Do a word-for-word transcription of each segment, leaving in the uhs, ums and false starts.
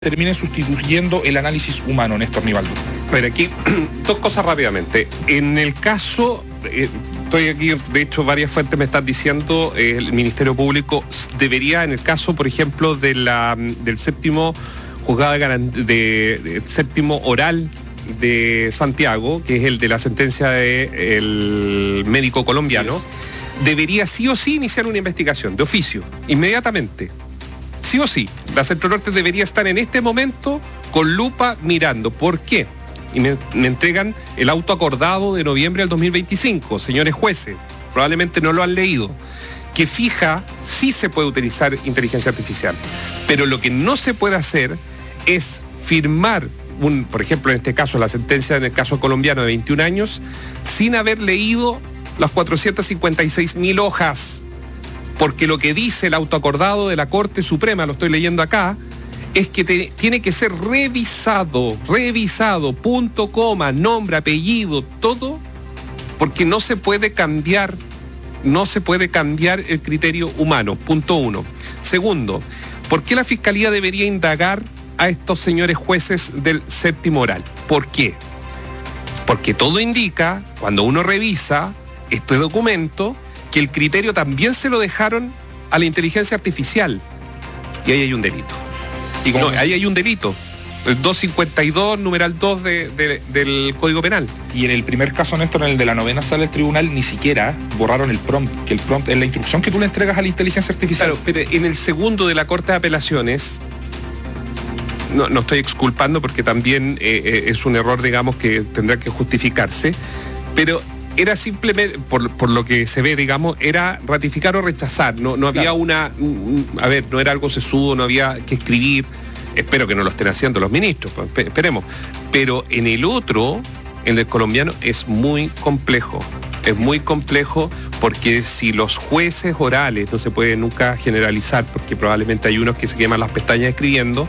termine sustituyendo el análisis humano, Néstor Nivaldo. A ver, aquí dos cosas rápidamente. En el caso, eh, estoy aquí, de hecho varias fuentes me están diciendo, eh, el Ministerio Público debería, en el caso, por ejemplo, de la, del séptimo juzgado de, garan- de, de séptimo oral de Santiago, que es el de la sentencia del médico colombiano, Sí debería sí o sí iniciar una investigación de oficio, inmediatamente. Sí o sí, la Centro Norte debería estar en este momento con lupa mirando. ¿Por qué? Y me, me entregan el auto acordado de noviembre del dos mil veinticinco, señores jueces, probablemente no lo han leído, que fija sí se puede utilizar inteligencia artificial, pero lo que no se puede hacer es firmar, un, por ejemplo, en este caso, la sentencia en el caso colombiano de veintiún años, sin haber leído las cuatrocientas cincuenta y seis mil hojas. Porque lo que dice el autoacordado de la Corte Suprema, lo estoy leyendo acá, es que te, tiene que ser revisado, revisado, punto, coma, nombre, apellido, todo, porque no se puede cambiar, no se puede cambiar el criterio humano, punto uno. Segundo, ¿por qué la Fiscalía debería indagar a estos señores jueces del séptimo oral? ¿Por qué? Porque todo indica, cuando uno revisa este documento, que el criterio también se lo dejaron a la inteligencia artificial. Y ahí hay un delito. Y no, ahí hay un delito. El doscientos cincuenta y dos, numeral dos de, de, del Código Penal. Y en el primer caso, Néstor, en el de la novena sala del tribunal, ni siquiera borraron el prompt, que el prompt es la instrucción que tú le entregas a la inteligencia artificial. Claro, pero en el segundo de la Corte de Apelaciones, no, no estoy exculpando porque también eh, eh, es un error, digamos, que tendrá que justificarse, pero era simplemente, por, por lo que se ve, digamos, era ratificar o rechazar. No, no había claro. una, un, a ver, no era algo sesudo, no había que escribir. Espero que no lo estén haciendo los ministros, pues, esperemos. Pero en el otro, en el colombiano, es muy complejo. Es muy complejo porque si los jueces orales, no se puede nunca generalizar, porque probablemente hay unos que se queman las pestañas escribiendo,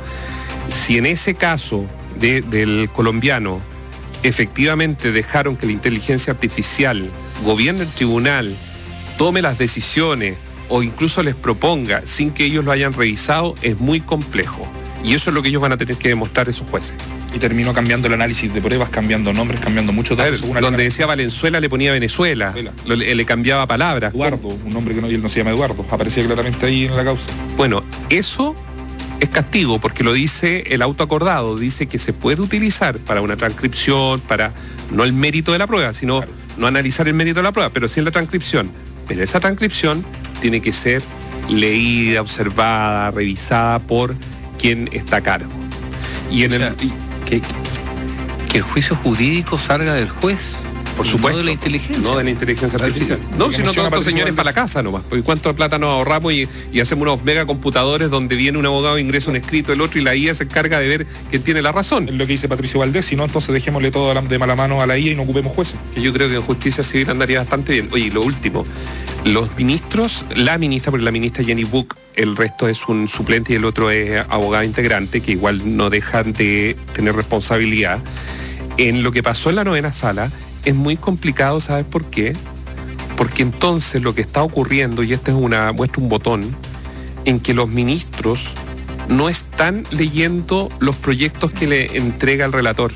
si en ese caso de, del colombiano efectivamente dejaron que la inteligencia artificial gobierne el tribunal, tome las decisiones o incluso les proponga sin que ellos lo hayan revisado, es muy complejo. Y eso es lo que ellos van a tener que demostrar esos jueces. Y terminó cambiando el análisis de pruebas, cambiando nombres, cambiando muchos datos. Ver, donde decía Valenzuela le ponía Venezuela, lo, le, le cambiaba palabras. Eduardo, un nombre que no, él no se llama Eduardo, aparecía claramente ahí en la causa. Bueno, eso es castigo porque lo dice el autoacordado, dice que se puede utilizar para una transcripción, para no el mérito de la prueba, sino claro. no analizar el mérito de la prueba, pero sí en la transcripción. Pero esa transcripción tiene que ser leída, observada, revisada por quien está a cargo. Y en o sea, el, que, que el juicio jurídico salga del juez. Por supuesto. No de la inteligencia. No de la inteligencia artificial. No, sino todos estos señores para la casa nomás. Porque cuánto plata nos ahorramos y, y hacemos unos megacomputadores donde viene un abogado, ingresa un escrito, el otro, y la I A se encarga de ver quién tiene la razón. Es lo que dice Patricio Valdés, si no, entonces dejémosle todo de mala mano a la I A y no ocupemos jueces. Que yo creo que en justicia civil andaría bastante bien. Oye, lo último, los ministros, la ministra, porque la ministra Jenny Buck, el resto es un suplente y el otro es abogado integrante, que igual no dejan de tener responsabilidad. En lo que pasó en la novena sala, es muy complicado, ¿sabes por qué? Porque entonces lo que está ocurriendo, y esta es una muestra un botón, en que los ministros no están leyendo los proyectos que le entrega el relator.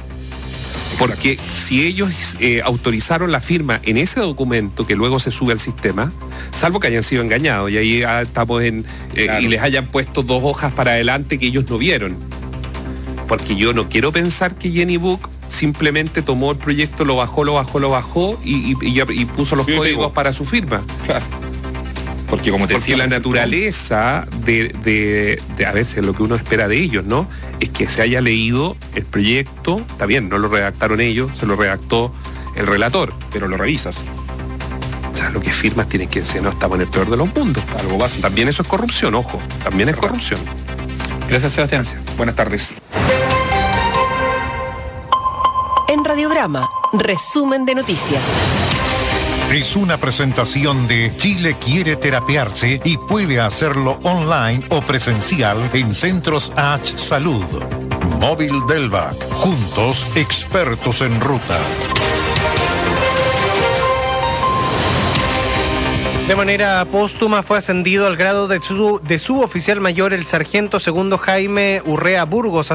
Porque Exacto. si ellos eh, autorizaron la firma en ese documento que luego se sube al sistema, salvo que hayan sido engañados, y ahí ah, estamos en... Eh, claro. y les hayan puesto dos hojas para adelante que ellos no vieron. Porque yo no quiero pensar que Jenny Buck simplemente tomó el proyecto, lo bajó, lo bajó, lo bajó y, y, y, y puso los Yo códigos digo, para su firma. Claro. Porque como te Porque decía, la naturaleza de, de, de, a ver, si es lo que uno espera de ellos, ¿no? Es que se haya leído el proyecto, está bien, no lo redactaron ellos, se lo redactó el relator. Pero lo revisas. O sea, lo que firmas tiene que ser, no estamos en el peor de los mundos. Algo básico. También eso es corrupción, ojo, también es corrupción. Gracias, Sebastián. Buenas tardes. En Radiograma, resumen de noticias. Es una presentación de Chile quiere terapiarse y puede hacerlo online o presencial en Centros H Salud. Móvil Delvac, juntos expertos en ruta. De manera póstuma fue ascendido al grado de, su, de suboficial mayor el sargento segundo Jaime Urrea Burgos.